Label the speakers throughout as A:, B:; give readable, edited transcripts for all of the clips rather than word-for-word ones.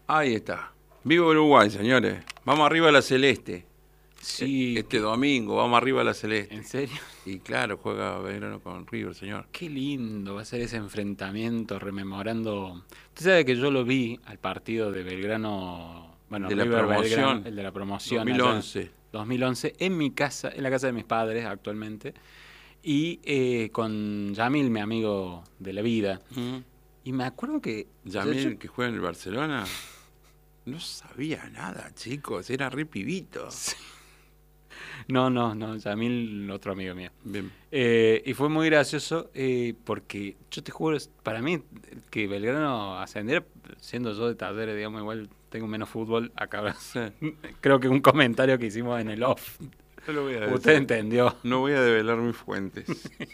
A: Ahí está. Vivo Uruguay, señores. Vamos arriba a la Celeste.
B: Sí.
A: Este domingo, vamos arriba a la Celeste.
B: ¿En serio?
A: Y claro, juega Belgrano con River, señor.
B: Qué lindo va a ser ese enfrentamiento, rememorando. Usted sabe que yo lo vi al partido de Belgrano, bueno,
A: De la
B: River
A: promoción.
B: Belgrano, el de la promoción.
A: 2011.
B: Allá, 2011, en mi casa, en la casa de mis padres actualmente, y con Yamil, mi amigo de la vida. Y me acuerdo que...
A: Yamil, que juega en el Barcelona, no sabía nada, chicos, era re pibito.
B: Sí. No, Yamil, otro amigo mío.
A: Bien.
B: Y fue muy gracioso porque yo te juro, para mí, que Belgrano ascendiera, siendo yo de Talleres, digamos, igual tengo menos fútbol acá. Creo que un comentario que hicimos en el off.
A: No lo voy a decir.
B: Usted entendió.
A: No voy a develar mis fuentes.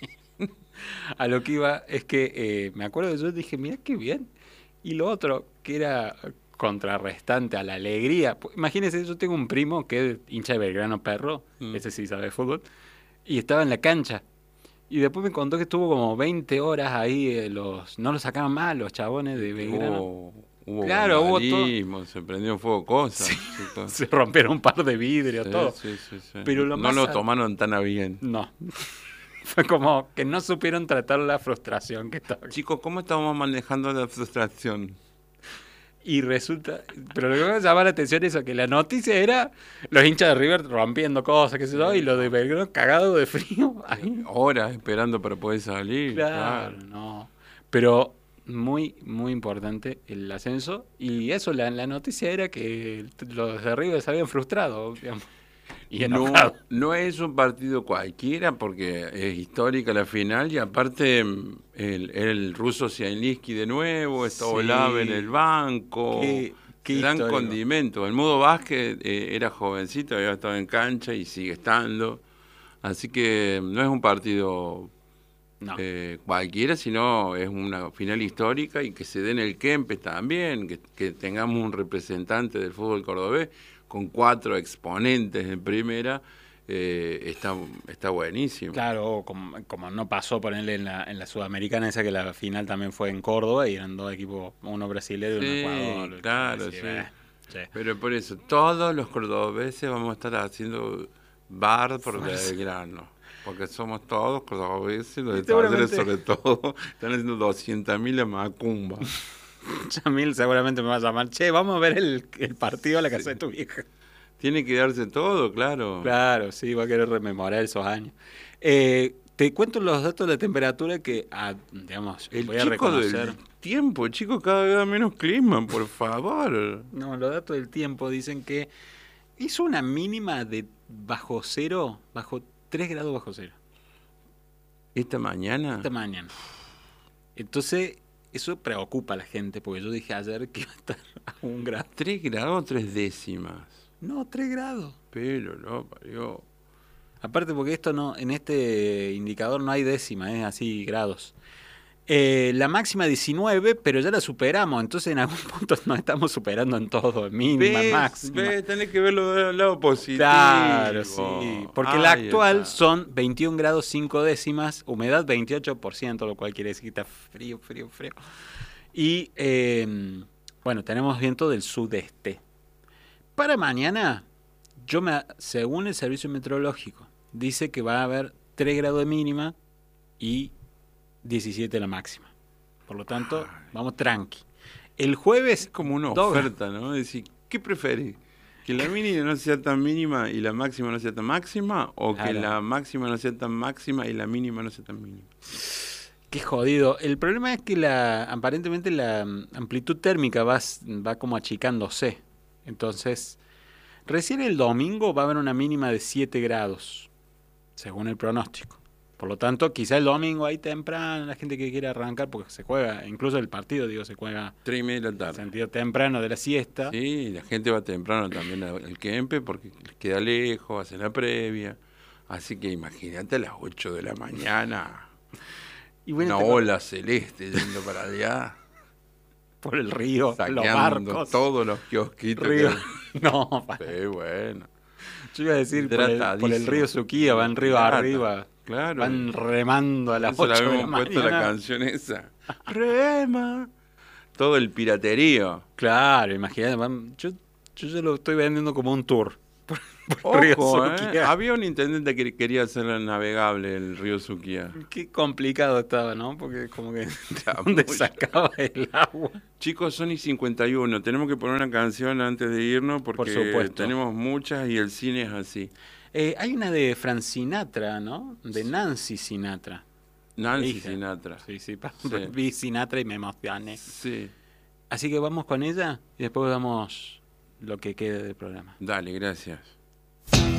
B: A lo que iba es que me acuerdo que yo dije, mira qué bien. Y lo otro, que era contrarrestante a la alegría. Imagínense, yo tengo un primo que es hincha de Belgrano Perro, ese sí sabe de fútbol, y estaba en la cancha. Y después me contó que estuvo como 20 horas ahí, no lo sacaban más los chabones de Belgrano.
A: Hubo
B: claro, hubo
A: todo. Se prendió fuego cosas.
B: Sí,
A: chicos.
B: se rompieron un par de vidrios, todo.
A: Sí.
B: Pero
A: no lo tomaron tan a bien.
B: No. Fue como que no supieron tratar la frustración que estaba.
A: Chicos, ¿cómo estamos manejando la frustración?
B: Y resulta, pero lo que me llama la atención es eso, que la noticia era los hinchas de River rompiendo cosas, qué sé yo, y los de Belgrano cagados de frío. Ahí.
A: Horas esperando para poder salir.
B: Claro, no. Pero muy, muy importante el ascenso. Y eso, la noticia era que los de River se habían frustrado, digamos. Y enojado.
A: No es un partido cualquiera porque es histórica la final y aparte el ruso Zielinski de nuevo, está Olave en el banco,
B: qué
A: dan
B: histórico.
A: condimento. El Mudo Vázquez era jovencito, había estado en cancha y sigue estando, así que no es un partido cualquiera, sino es una final histórica y que se dé en el Kempes también, que tengamos un representante del fútbol cordobés con 4 exponentes en primera, está buenísimo.
B: Claro, como no pasó ponerle en la Sudamericana, esa que la final también fue en Córdoba y eran 2 equipos, uno brasileño y uno Ecuador.
A: Claro,
B: sí.
A: Pero por eso, todos los cordobeses vamos a estar haciendo bar por Belgrano. Porque somos todos cordobeses, los de Talleres sobre todo, están haciendo 200.000 a Macumba.
B: Yamil seguramente me va a llamar, che, vamos a ver el partido a la casa de tu vieja.
A: Tiene que darse todo, claro.
B: Claro, sí, va a querer rememorar esos años. Te cuento los datos de la temperatura que, digamos, voy a reconocer.
A: Del tiempo, chicos, cada vez menos clima, por favor.
B: No, los datos del tiempo dicen que hizo una mínima de bajo 3 grados bajo cero.
A: ¿Esta mañana?
B: Esta mañana. Entonces, eso preocupa a la gente, porque yo dije ayer que iba a estar a 1 grado.
A: 3 grados o 3 décimas.
B: No, 3 grados.
A: Pero no, parió.
B: Aparte porque esto no, en este indicador no hay décima, es así grados. La máxima 19, pero ya la superamos, entonces en algún punto nos estamos superando en todo, mínima, máxima.
A: Tenés que verlo del lado positivo.
B: Claro, sí, porque la actual son 21 grados 5 décimas, humedad 28%, lo cual quiere decir que está frío. Y bueno, tenemos viento del sudeste. Para mañana, según el servicio meteorológico, dice que va a haber 3 grados de mínima y 17 la máxima. Por lo tanto, vamos tranqui. El jueves...
A: Es como una oferta, ¿no? Es decir, ¿qué preferís? ¿Que la mínima no sea tan mínima y la máxima no sea tan máxima? ¿O que la máxima no sea tan máxima y la mínima no sea tan mínima?
B: Qué jodido. El problema es que aparentemente la amplitud térmica va como achicándose. Entonces, recién el domingo va a haber una mínima de 7 grados, según el pronóstico. Por lo tanto, quizá el domingo ahí temprano, la gente que quiere arrancar, porque se juega, incluso el partido, se juega
A: 3:30 de la tarde.
B: Sentido temprano de la siesta.
A: Sí, la gente va temprano también al Kempes porque les queda lejos, hace la previa. Así que imagínate a las 8 de la mañana,
B: y bueno,
A: una ola celeste yendo para allá.
B: Por el río,
A: saqueando
B: los barcos.
A: Todos los kiosquitos.
B: Río. No,
A: sí, bueno.
B: Yo iba a decir por el río Suquía, van río arriba.
A: Claro.
B: Van remando a las 8 de la mañana.
A: Puesto la canción esa. Rema, todo el piraterío.
B: Claro, imagínate, yo se lo estoy vendiendo como un tour. Por
A: Ojo, había un intendente que quería hacerlo navegable el río Suquía.
B: Qué complicado estaba, ¿no? Porque como que ¿dónde sacaba el agua?
A: Chicos, son y 51. Tenemos que poner una canción antes de irnos porque
B: por supuesto,
A: tenemos muchas y el cine es así.
B: Hay una de Frank Sinatra, ¿no? De Nancy Sinatra.
A: Nancy Sinatra.
B: Sí, vi Sinatra y me emocioné.
A: Sí.
B: Así que vamos con ella y después damos lo que quede del programa.
A: Dale, gracias.